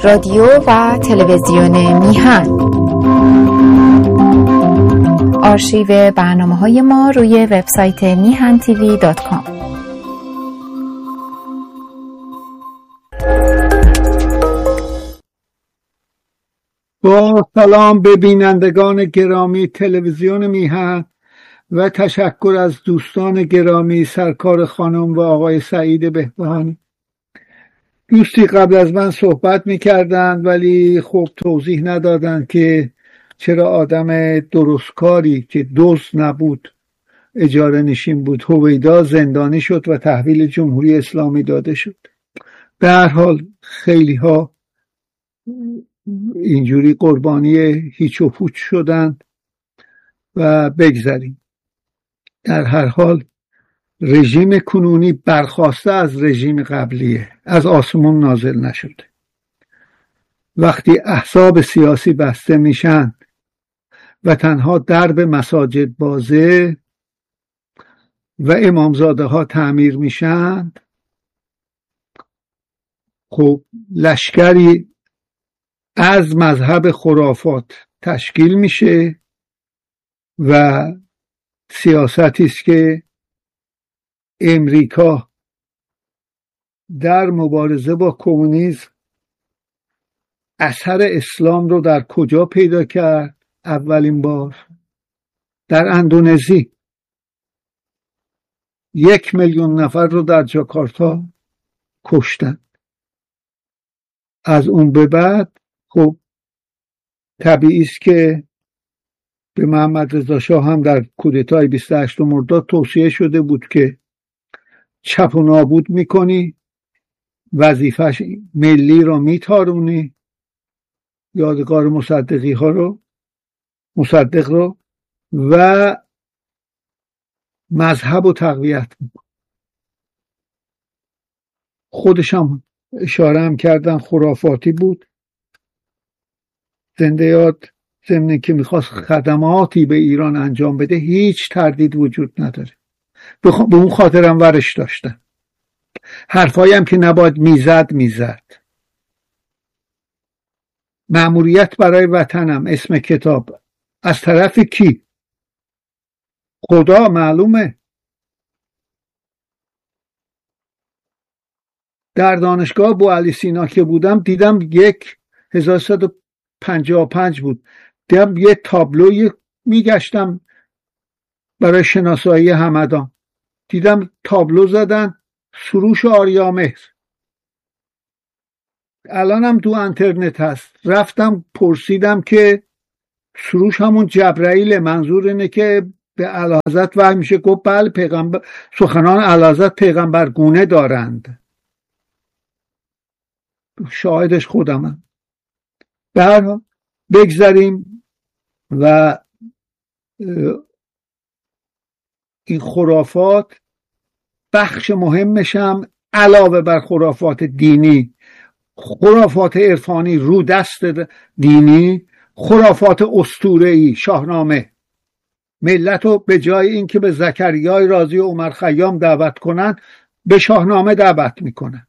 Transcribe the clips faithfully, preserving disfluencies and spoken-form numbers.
رادیو و تلویزیون میهن. آرشیو برنامه‌های ما روی وبسایت میهن تیوی دات کام. با سلام به بینندگان گرامی تلویزیون میهن و تشکر از دوستان گرامی سرکار خانم و آقای سعید بهبهانی. دوستی قبل از من صحبت میکردن ولی خب توضیح ندادن که چرا آدم درستکاری که دزد نبود، اجاره نشین بود، هویدا زندانی شد و تحویل جمهوری اسلامی داده شد. به هر حال خیلی ها اینجوری قربانی هیچ و پوچ شدن و بگذاریم. در هر حال رژیم کنونی برخواسته از رژیم قبلیه، از آسمون نازل نشده. وقتی احزاب سیاسی بسته میشن و تنها درب مساجد بازه و امامزاده ها تعمیر میشن، خب لشکری از مذهب خرافات تشکیل میشه و سیاستی است که امریکا در مبارزه با کمونیسم اثر اسلام رو در کجا پیدا کرد؟ اولین بار در اندونزی. یک میلیون نفر رو در جاکارتا کشتن. از اون به بعد خب طبیعی است که به محمد رضا شاه هم در کودتای بیست و هشتم مرداد توصیه شده بود که چپ و نابود میکنی، وظیفش ملی رو میتارونی، یادگار مصدقی ها رو مصدق رو و مذهب و تقویت میکن. خودش هم اشاره هم کردن خرافاتی بود. زنده یاد ضمن که میخواست خدماتی به ایران انجام بده، هیچ تردید وجود نداره. به اون خاطرم ورش داشتن. حرفایی هم که نباید میزد میزد. مأموریت برای وطنم، اسم کتاب، از طرف کی؟ خدا معلومه. در دانشگاه بوعلی سینا که بودم دیدم یک هزار و سیصد و پنجاه و پنج بود، دیدم یه تابلوی میگشتم برای شناسایی همدان، دیدم تابلو زدن سروش آریامهر. الانم تو اینترنت هست. رفتم پرسیدم که سروش همون جبرائیل، منظور اینه که به اعلیحضرت وحی میشه؟ گفت بله، پیغمبر سخنان اعلیحضرت پیغمبر گونه دارند. شاهدش خودمم. به هر حال بگذاریم و این خرافات بخش مهمش هم علاوه بر خرافات دینی، خرافات عرفانی رو دست دینی، خرافات اسطوره‌ای، شاهنامه. ملت رو به جای این که به زکریای رازی و عمر خیام دعوت کنن، به شاهنامه دعوت میکنن.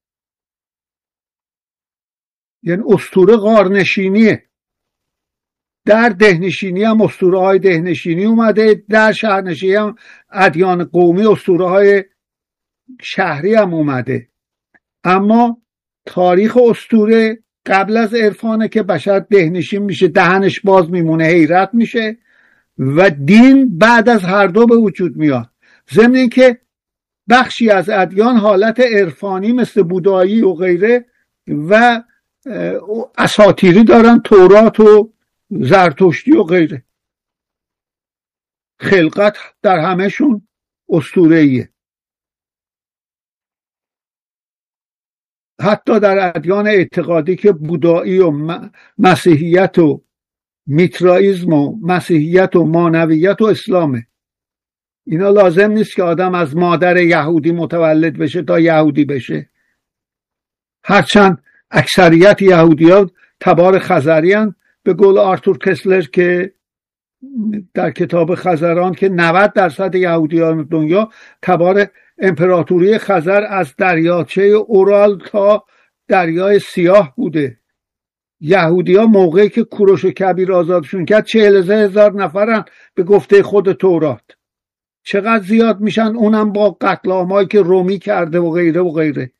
یعنی اسطوره غارنشینیه. در دهنشینی هم اسطوره های دهنشینی اومده، در شهرنشینی هم ادیان قومی اسطوره های شهری هم اومده. اما تاریخ اسطوره قبل از عرفانه که بشر دهنشین میشه، دهنش باز میمونه، حیرت میشه، و دین بعد از هر دو به وجود میاد. ضمن این که بخشی از ادیان حالت عرفانی مثل بودایی و غیره و اساطیری دارن، تورات و زرتشتی و غیره. خلقت در همهشون اسطوره‌ایه. حتی در ادیان اعتقادی که بودایی و مسیحیت و میترائیسم و مسیحیت و مانویت و اسلامه، اینا لازم نیست که آدم از مادر یهودی متولد بشه تا یهودی بشه. هرچند اکثریت یهودی ها تبار خزری هستند، به قول آرتور کسلر که در کتاب خزران که نود درصد یهودیان دنیا تبار امپراتوری خزر از دریاچه اورال تا دریای سیاه بوده. یهودی ها موقعی که کوروش کبیر آزادشون کرد چهل هزار نفرن به گفته خود تورات. چقدر زیاد میشن، اونم با قتل عامایی که رومی کرده و غیره و غیره.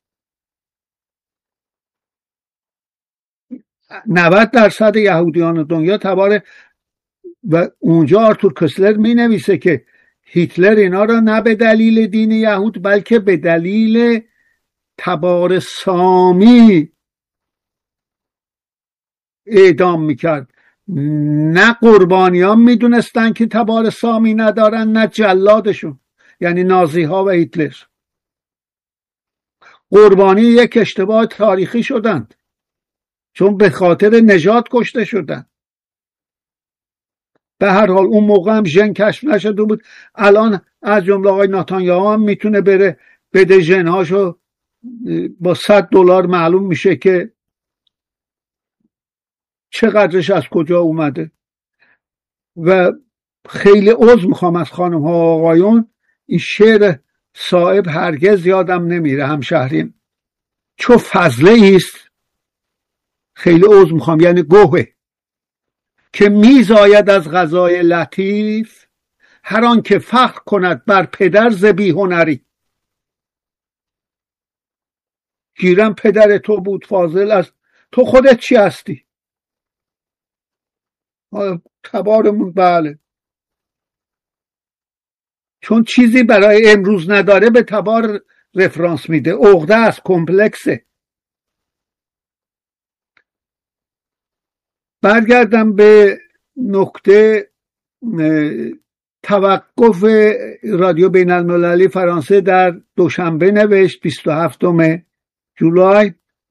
نود درصد یهودیان دنیا تبار. و اونجا آرتور کسلر می نویسه که هیتلر اینا را نه به دلیل دین یهود بلکه به دلیل تبار سامی اعدام میکرد. نه قربانیان میدونستن که تبار سامی ندارن، نه جلادشون یعنی نازی ها و هیتلر. قربانی یک اشتباه تاریخی شدند چون به خاطر نژاد کشته شدند. به هر حال اون موقع هم ژن کشف نشده بود. الان از جمله آقای ناتانیاهو هم میتونه بره بده ژنهاشو، با صد دلار معلوم میشه که چقدرش از کجا اومده. و خیلی عذر میخوام از خانم ها و آقایون، این شعر صائب هرگز یادم نمیره همشهریم، چو فضله ایست، خیلی عذر میخوام، یعنی گوهه که میزاید از غذای لطیف، هر آن که فخر کند بر پدر ز بی هنری. گیرم پدر تو بود فاضل است، تو خودت چی هستی؟ تبارمون بله، چون چیزی برای امروز نداره به تبار رفرانس میده. عقده است، کمپلکسه. برگردم به نکته توقف رادیو بین المللی فرانسه در دوشنبه نوشت بیست و هفتم جولای،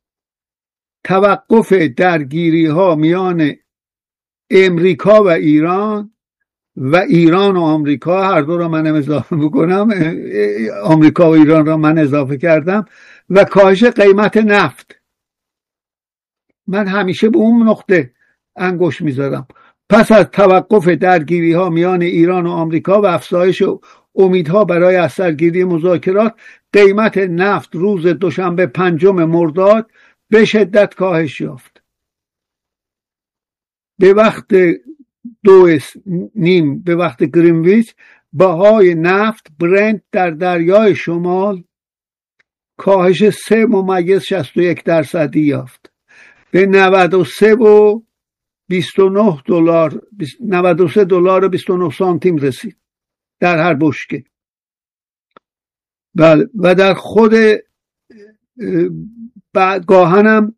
توقف درگیری ها میان امریکا و ایران و ایران و آمریکا، هر دو را من اضافه بکنم، آمریکا و ایران را من اضافه کردم، و کاهش قیمت نفت. من همیشه به اون نقطه انگشت میذارم. پس از توقف درگیری ها میان ایران و آمریکا و افزایش امیدها برای اثرگیری مذاکرات، قیمت نفت روز دوشنبه پنجم مرداد به شدت کاهش یافت. به وقت دو نیم به وقت گرینویچ بهای نفت برنت در دریای شمال کاهش سه ممیز شصت و یک درصدی یافت، به نود و سه و بیست و نه دلار نود و سه دلار و بیست و نه سانتیم رسید در هر بشکه. بله، و در خود گاهنم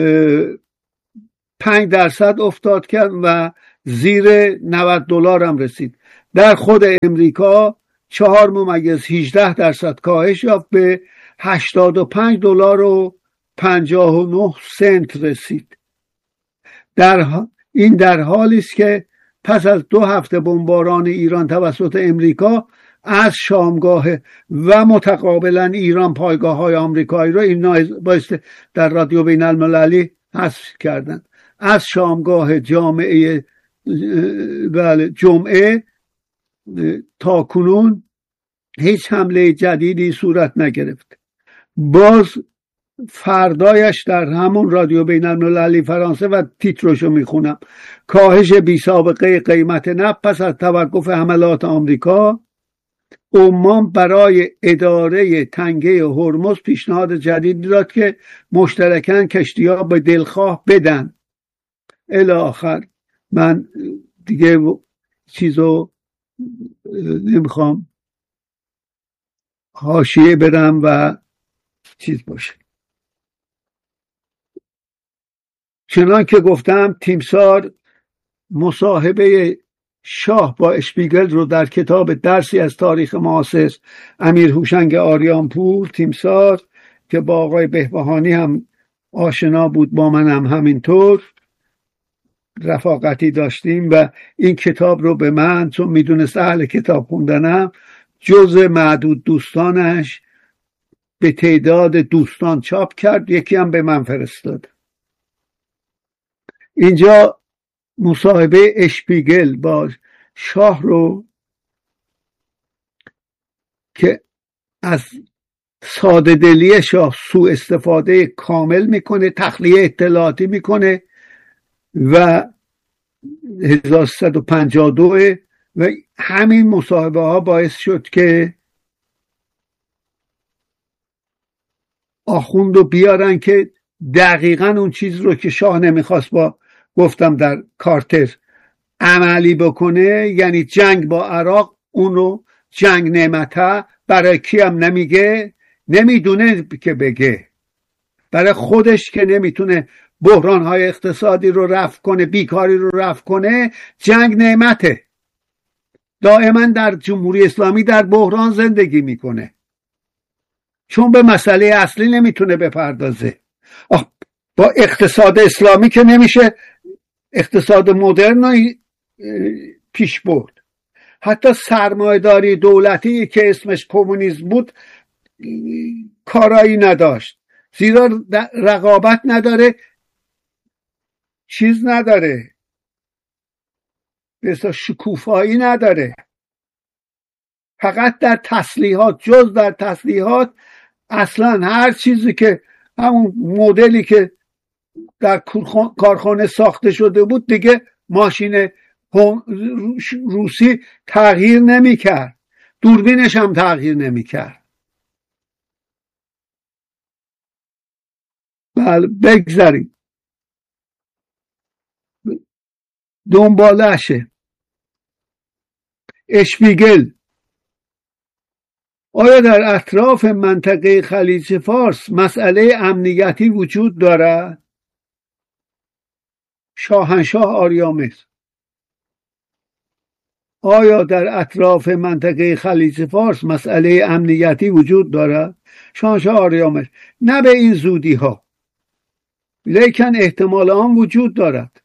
پنج درصد افتاد کرد و زیر نود دلار هم رسید. در خود امریکا چهار ممیز هجده درصد کاهش یافت، به هشتاد و پنج دلار و پنجاه و نه سنت رسید. در این در حالی است که پس از دو هفته بمباران ایران توسط امریکا از شامگاه و متقابلا ایران پایگاه های آمریکایی را این بایسته در رادیو بین المللی حذف کردند. از شامگاه جامعه بله جمعه تا کنون هیچ حمله جدیدی صورت نگرفت. باز فردایش در همون رادیو بین المللی فرانسه و تیترشو میخونم: کاهش بی سابقه قیمت نفت پس از توقف حملات آمریکا. عمان برای اداره تنگه هرمز پیشنهاد جدیدی داد که مشترکاً کشتی‌ها به دلخواه بدن. الی آخر. من دیگه چیزو نمیخوام حاشیه برم و چیز باشه. چنان که گفتم تیمسار مصاحبه شاه با اشپیگل رو در کتاب درسی از تاریخ معاصر امیر هوشنگ آریانپور، تیمسار که با آقای بهبهانی هم آشنا بود، با من هم همینطور رفاقتی داشتیم و این کتاب رو به من، چون میدونست اهل کتاب خوندنم، جز معدود دوستانش به تعداد دوستان چاپ کرد، یکی هم به من فرستاد. اینجا مصاحبه اشپیگل با شاه رو که از ساده دلی شاه سوء استفاده کامل میکنه، تخلیه اطلاعاتی میکنه و هزار و سیصد و پنجاه و دو و همین مصاحبه ها باعث شد که آخوند رو بیارن که دقیقا اون چیز رو که شاه نمیخواست با گفتم در کارتر عملی بکنه، یعنی جنگ با عراق، اون رو جنگ نعمته برای کی هم نمیگه، نمیدونه که بگه، برای خودش که نمیتونه بحرانهای اقتصادی رو رفع کنه، بیکاری رو رفع کنه، جنگ نعمته. دائما در جمهوری اسلامی در بحران زندگی میکنه چون به مسئله اصلی نمیتونه بپردازه. با اقتصاد اسلامی که نمیشه اقتصاد مدرن پیش برد. حتی سرمایه‌داری دولتی که اسمش کمونیسم بود کارایی نداشت، زیرا رقابت نداره، چیز نداره، بسیار شکوفایی نداره، فقط در تسلیحات، جز در تسلیحات اصلا هر چیزی که همون مدلی که در کارخانه ساخته شده بود دیگه ماشین روسی تغییر نمی کرد، دوربینش هم تغییر نمی کرد. بله بگذاریم دنبالشه. اشپیگل: آیا در اطراف منطقه خلیج فارس مسئله امنیتی وجود دارد؟ شاهنشاه آریامهر: آیا در اطراف منطقه خلیج فارس مسئله امنیتی وجود دارد؟ شاهنشاه آریامهر: نه به این زودی ها، لیکن احتمال آن وجود دارد.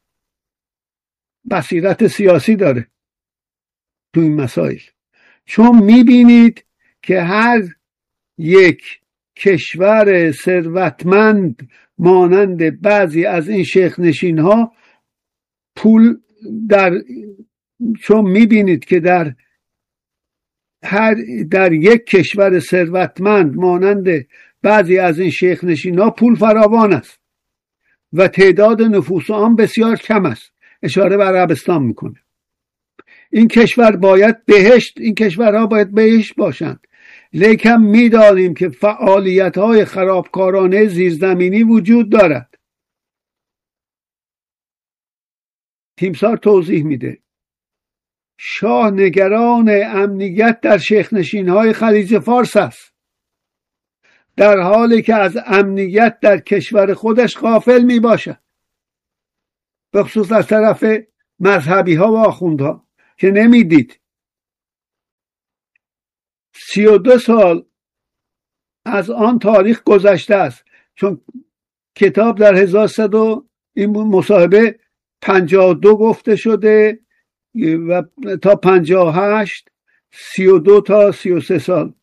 بصیرت سیاسی داره تو این مسائل، چون میبینید که هر یک کشور ثروتمند مانند بعضی از این شیخ نشین ها پول در چون میبینید که در هر در یک کشور ثروتمند مانند بعضی از این شیخ نشین ها پول فراوان است و تعداد نفوس آن بسیار کم است. اشاره به عربستان میکنه. این کشور باید بهشت این کشورها باید بهشت باشند، لیکن میدانیم که فعالیت های خرابکارانه زیرزمینی وجود دارد. تیمسار توضیح میده شاه نگران امنیت در شیخ نشین های خلیج فارس است، در حالی که از امنیت در کشور خودش غافل می باشد، به خصوص از طرف مذهبی ها و آخوندها که نمیدید. سی و دو سال از آن تاریخ گذشته است، چون کتاب در هزار و سیصد این مصاحبه پنجاه و دو گفته شده و تا پنجاه و هشت سی و دو تا سی و سه سال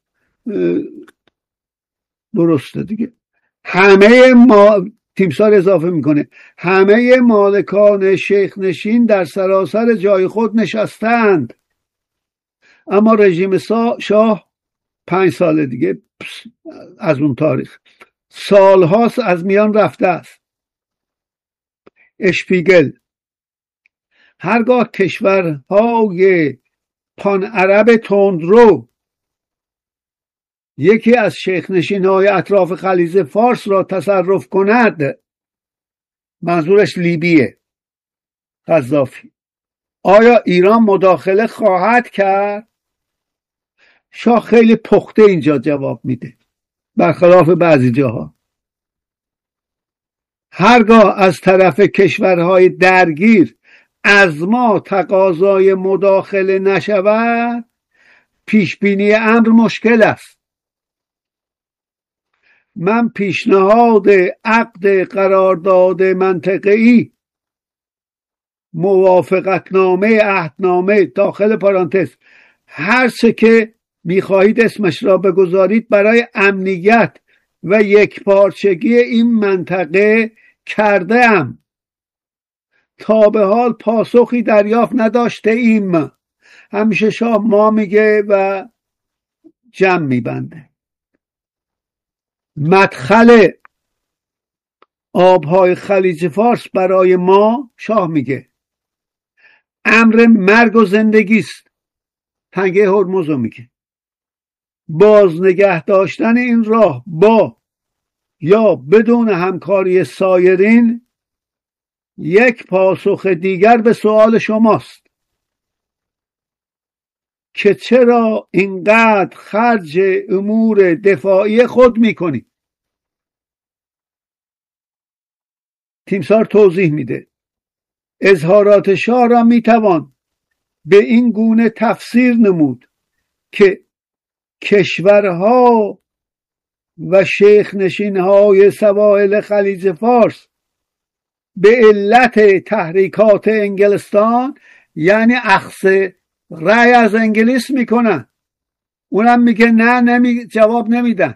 درسته دیگه. همه ما تیمسار اضافه میکنه همه مالکان شیخ نشین در سراسر جای خود نشستند، اما رژیم شاه پنج سال دیگه از اون تاریخ سالهاست از میان رفته است. اشپیگل: هرگاه کشورهای پان عرب تندرو یکی از شیخ نشین های اطراف خلیج فارس را تصرف کند، منظورش لیبیه، قذافی، آیا ایران مداخله خواهد کرد؟ شاه خیلی پخته اینجا جواب میده، برخلاف بعضی جاها. هرگاه از طرف کشورهای درگیر از ما تقاضای مداخله نشود، پیش بینی امر مشکل است. من پیشنهاد عقد قرارداد منطقه‌ای، موافقتنامه، عهدنامه، داخل پرانتز هر چه که میخواهید اسمش را بگذارید، برای امنیت و یکپارچگی این منطقه کرده ام. تا به حال پاسخی دریافت نداشته ایم. همیشه شاه ما میگه و جمع میبنده. مدخل آبهای خلیج فارس برای ما، شاه میگه، امر مرگ و زندگی است. تنگه هرمز رو میگه. باز نگه داشتن این راه با یا بدون همکاری سایرین یک پاسخ دیگر به سوال شماست که چرا اینقدر خرج امور دفاعی خود میکنی. تیمسار توضیح میده اظهارات شاه را میتوان به این گونه تفسیر نمود که کشورها و شیخ نشینهای سواحل خلیج فارس به علت تحریکات انگلستان، یعنی اخذ رأی از انگلیس میکنن، اونم میگه نه نمی جواب نمیدن.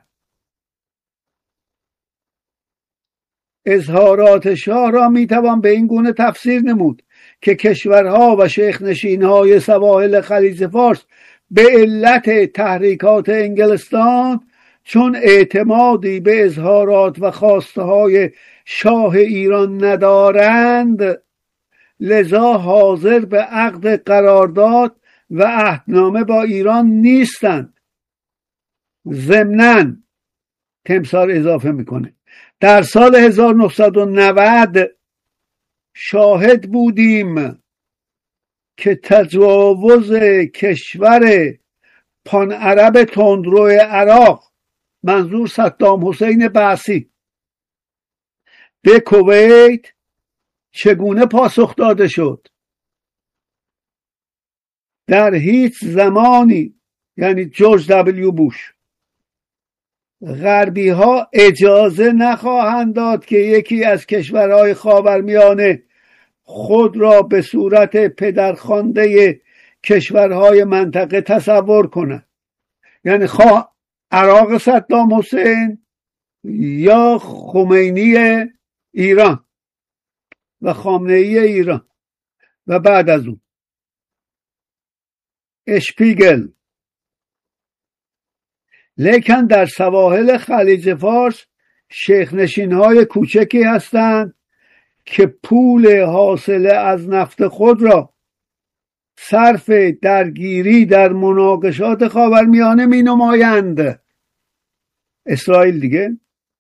اظهارات شاه را میتوان به این گونه تفسیر نمود که کشورها و شیخ نشینهای سواحل خلیج فارس به علت تحریکات انگلستان چون اعتمادی به اظهارات و خواسته های شاه ایران ندارند، لذا حاضر به عقد قرارداد و عهدنامه با ایران نیستند. ضمناً تمسار اضافه میکنه در سال هزار و نهصد و نود شاهد بودیم که تجاوز کشور پان عرب تندرو عراق، منظور صدام حسین بعثی، به کویت چگونه پاسخ داده شد. در هیچ زمانی، یعنی جورج دبلیو بوش، غربی ها اجازه نخواهند داد که یکی از کشورهای خاورمیانه خود را به صورت پدرخوانده کشورهای منطقه تصور کنند. یعنی خواه عراق صدام حسین یا خمینی ایران و خامنه‌ای ایران و بعد از اون اشپیگل. لیکن در سواحل خلیج فارس شیخ نشین‌های کوچکی هستند که پول حاصل از نفت خود را صرف درگیری در مناقشات خاورمیانه می نمایند. اسرائیل دیگه.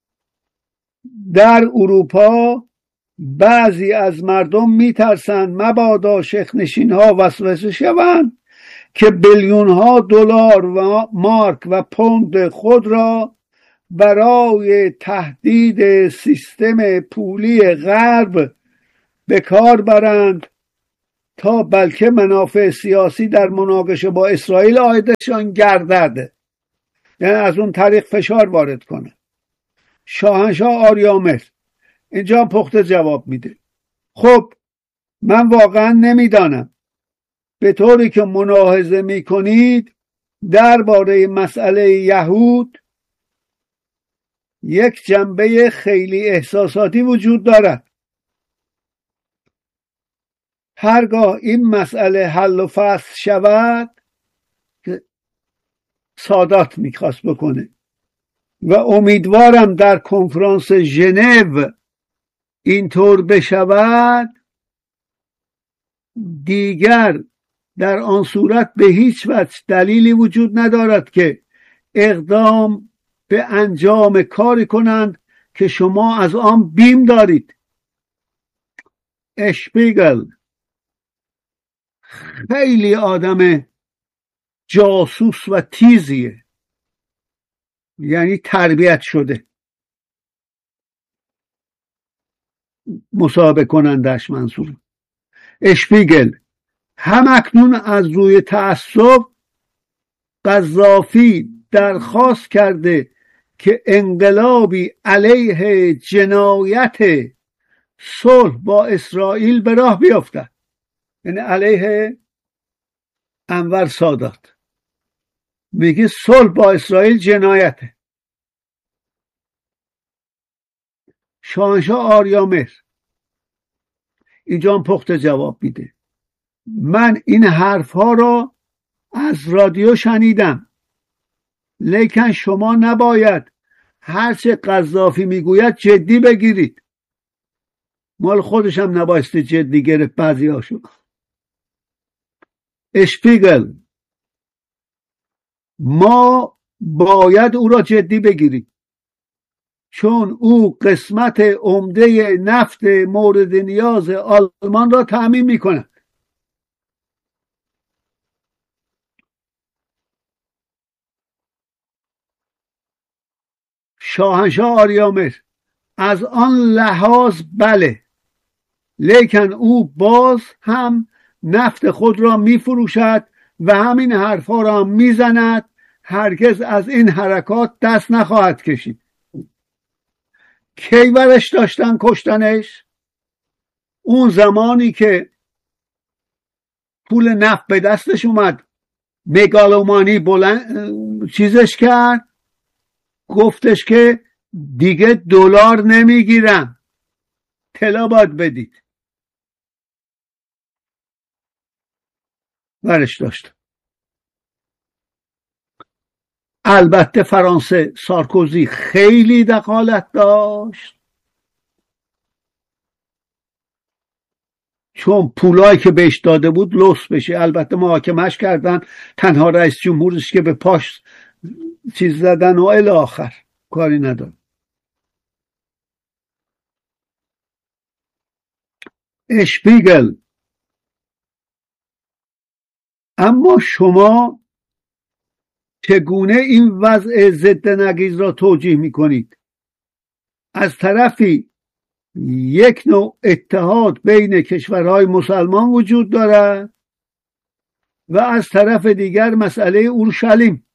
در اروپا بعضی از مردم می ترسند مبادا شیخ نشین‌ها وسوسه شوند که بیلیون ها دلار و مارک و پوند خود را برای تهدید سیستم پولی غرب به کار برند تا بلکه منافع سیاسی در مناقشه با اسرائیل عایدشان گردد، یعنی از اون طریق فشار وارد کنه. شاهنشاه آریامر اینجا پخته جواب میده. خب من واقعا نمیدانم به طوری که ملاحظه میکنید درباره مسئله یهود یک جنبه خیلی احساساتی وجود دارد. هرگاه این مسئله حل و فصل شود، که سادات میخواست بکنه و امیدوارم در کنفرانس ژنو اینطور بشود، دیگر در آن صورت به هیچ وجه دلیلی وجود ندارد که اقدام به انجام کاری کنند که شما از آن بیم دارید. اشپیگل خیلی آدم جاسوس و تیزیه، یعنی تربیت شده. مصاحبه کنندش منظور. اشپیگل هم اکنون از روی تعصب قذافی درخواست کرده که انقلابی علیه جنایت صلح با اسرائیل به راه بیفتد، یعنی علیه انور سادات. میگه صلح با اسرائیل جنایته. شاهنشاه آریامر اینجا پخته جواب میده. من این حرف ها را از رادیو شنیدم، لیکن شما نباید هرچه قذافی میگوید جدی بگیرید. مال خودش هم نبایستی جدی گرفت بعضی هاشو. اشپیگل: ما باید او را جدی بگیریم چون او قسمت عمده نفت مورد نیاز آلمان را تأمین می‌کند. شاهنشاه آریامر: از آن لحاظ بله، لیکن او باز هم نفت خود را می‌فروشد و همین حرفا را می‌زند. هرگز از این حرکات دست نخواهد کشید. کی ورش داشتن کشتنش؟ اون زمانی که پول نفت به دستش اومد، مگالومانی بلند چیزش کرد، گفتش که دیگه دلار نمیگیرم، طلا باید بدید. ورش داشت. البته فرانسه، سارکوزی خیلی دخالت داشت چون پولایی که بهش داده بود لوس بشه. البته محاکمش کردن، تنها رئیس جمهورش که به پاش چیز زدن و الی آخر کاری نداره. اشپیگل: اما شما چگونه این وضع ضد نقیض را توجیه می کنید؟ از طرفی یک نوع اتحاد بین کشورهای مسلمان وجود دارد و از طرف دیگر مسئله اورشلیم.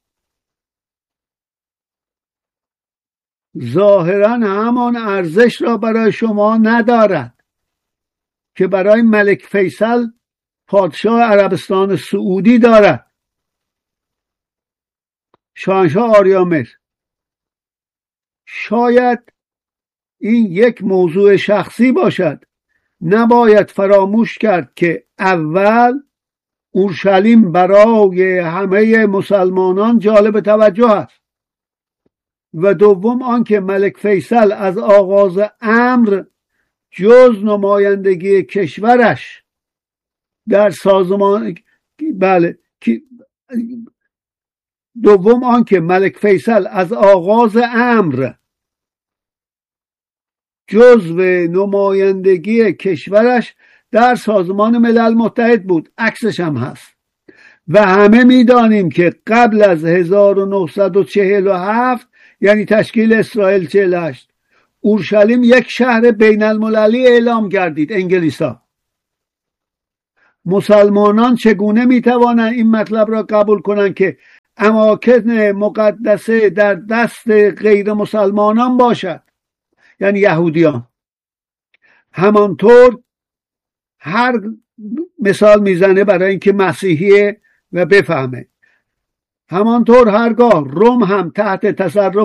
ظاهراً همان ارزش را برای شما ندارد که برای ملک فیصل پادشاه عربستان سعودی دارد. شاهنشاه آریامر: شاید این یک موضوع شخصی باشد. نباید فراموش کرد که اول اورشلیم برای همه مسلمانان جالب توجه است و دوم آنکه ملک فیصل از آغاز امر جز نمایندگی کشورش در سازمان بله دوم آنکه ملک فیصل از آغاز امر جزو نمایندگی کشورش در سازمان ملل متحد بود. عکسش هم هست و همه میدانیم که قبل از هزار و نهصد و چهل و هفت یعنی تشکیل اسرائیل چهل و هشت، اورشلیم یک شهر بین المللی اعلام گردید. انگلیسا. مسلمانان چگونه میتوانند این مطلب را قبول کنند که اماکن مقدسه در دست غیر مسلمانان باشد، یعنی یهودیان؟ همانطور هر مثال میزنه برای اینکه مسیحیه و بفهمه. همانطور هرگاه روم هم تحت تصرف